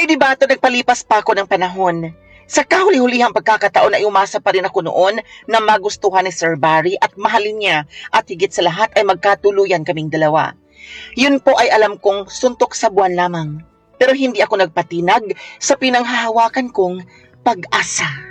di ba ito nagpalipas pa ako ng panahon? Sa kahuli-hulihang pagkakataon ay umasa pa rin ako noon na magustuhan ni Sir Barry at mahalin niya at higit sa lahat ay magkatuluyan kaming dalawa. Yun po ay alam kong suntok sa buwan lamang. Pero hindi ako nagpatinag sa pinanghahawakan kong pag-asa.